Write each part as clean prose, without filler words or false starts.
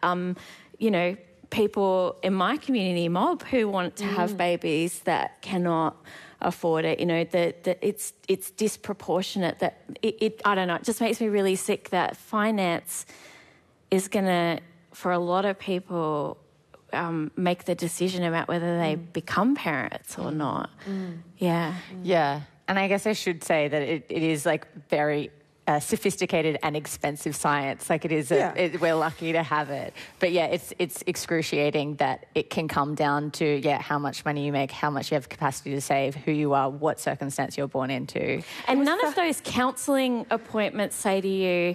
people in my community, mob, who want to have babies that cannot afford it. That it's disproportionate. That I don't know. It just makes me really sick that finance is going to, for a lot of people, make the decision about whether they become parents or not. Yeah. And I guess I should say that it is very sophisticated and expensive science. It is. We're lucky to have it. But it's excruciating that it can come down to how much money you make, how much you have capacity to save, who you are, what circumstance you're born into, and none of those counselling appointments say to you,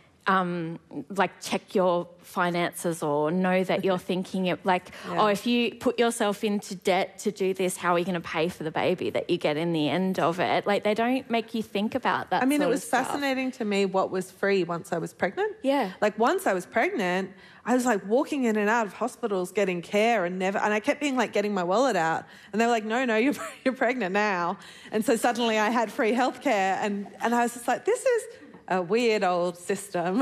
check your finances or know that you're thinking of if you put yourself into debt to do this, how are you going to pay for the baby that you get in the end of it? They don't make you think about that. It was fascinating to me what was free once I was pregnant. Yeah. Once I was pregnant, I was walking in and out of hospitals getting care and I kept being getting my wallet out, and they were like, no, you're pregnant now. And so suddenly I had free healthcare, and I was just like, this is a weird old system,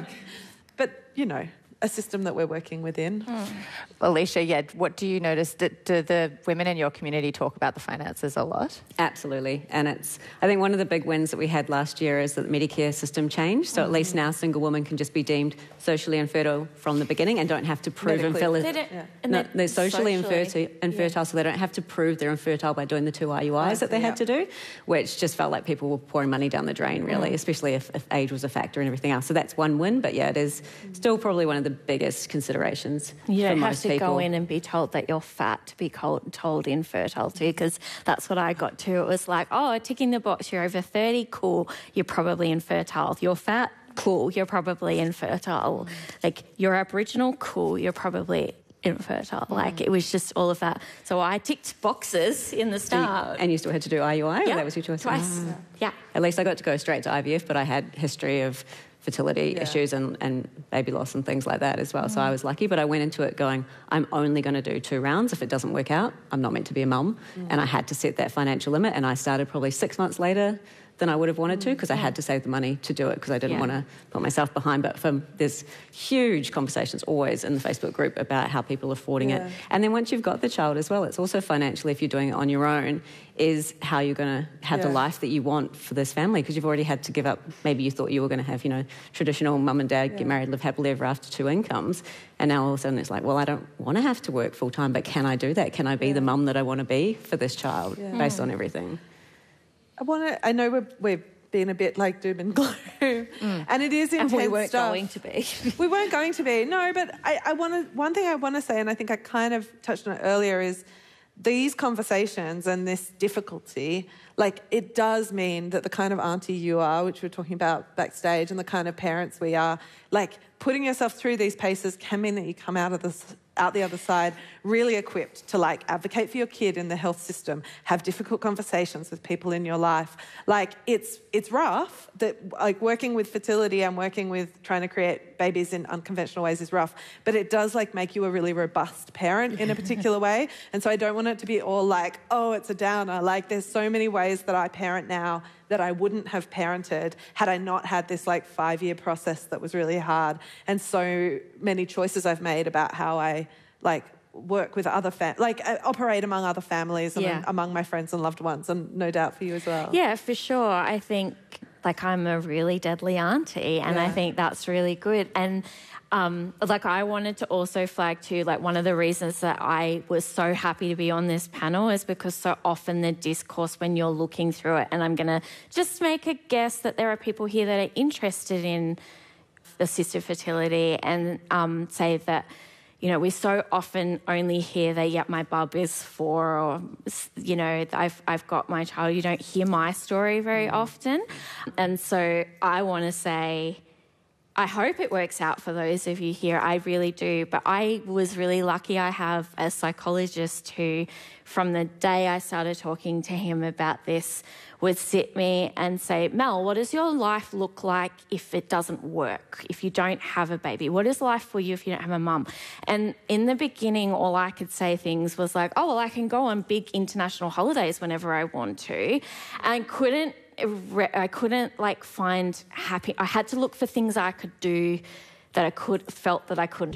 but a system that we're working within. Alicia, what do you notice? Do the women in your community talk about the finances a lot? Absolutely. And I think one of the big wins that we had last year is that the Medicare system changed. So at least now single women can just be deemed socially infertile from the beginning and don't have to prove infertility. They're socially infertile, so they don't have to prove they're infertile by doing the 2 IUIs that they had to do, which just felt like people were pouring money down the drain, really, especially if age was a factor and everything else. So that's one win, but it is still probably one of the biggest considerations for most people. You don't have to go in and be told that you're fat to be told infertile too, because that's what I got to. It was ticking the box, you're over 30, cool, you're probably infertile. You're fat, cool, you're probably infertile. You're Aboriginal, cool, you're probably infertile. It was just all of that. So I ticked boxes in the start. And you still had to do IUI? Yeah, or that was your choice? Twice. Yeah. At least I got to go straight to IVF, but I had history of fertility issues and baby loss and things like that as well. So I was lucky, but I went into it going, I'm only going to do 2 rounds. If it doesn't work out, I'm not meant to be a mum. And I had to set that financial limit, and I started probably 6 months later than I would have wanted to, because I had to save the money to do it, because I didn't want to put myself behind. But there's huge conversations always in the Facebook group about how people are affording it. And then once you've got the child as well, it's also financially, if you're doing it on your own, is how you're going to have the life that you want for this family, because you've already had to give up. Maybe you thought you were going to have, traditional mum and dad, get married, live happily ever after 2 incomes. And now all of a sudden it's I don't want to have to work full time, but can I do that? Can I be the mum that I want to be for this child based on everything? I know we're being a bit doom and gloom, and it is intense. And we weren't stuff. going to be. We weren't going to be. No, but one thing I want to say, and I think I kind of touched on it earlier, is these conversations and this difficulty, it does mean that the kind of auntie you are, which we're talking about backstage, and the kind of parents we are, putting yourself through these paces can mean that you come out the other side really equipped to advocate for your kid in the health system, have difficult conversations with people in your life. It's rough. That working with fertility and working with trying to create babies in unconventional ways is rough, but it does make you a really robust parent in a particular way. And so I don't want it to be all it's a downer. There's so many ways that I parent now that I wouldn't have parented had I not had this 5-year process that was really hard, and so many choices I've made about how I work with other operate among other families and among my friends and loved ones, and no doubt for you as well. Yeah, for sure. I think I'm a really deadly auntie, and I think that's really good. And I wanted to also flag too, one of the reasons that I was so happy to be on this panel is because so often the discourse when you're looking through it, and I'm going to just make a guess that there are people here that are interested in assisted fertility and say that, we so often only hear that, my bub is 4, or, I've got my child. You don't hear my story very often. And so I want to say, I hope it works out for those of you here. I really do. But I was really lucky. I have a psychologist who, from the day I started talking to him about this, would sit me and say, Mel, what does your life look like if it doesn't work, if you don't have a baby? What is life for you if you don't have a mum? And in the beginning, all I could say things was I can go on big international holidays whenever I want to. And I couldn't find happy. I had to look for things I could do that felt that I couldn't